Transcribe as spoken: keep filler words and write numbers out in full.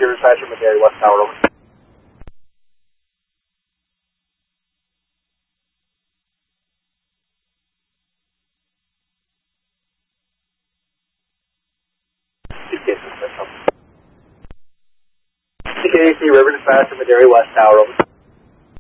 zero dispatch from Madera West Tower, over. C K A C River Dispatch from Madera West Tower, over.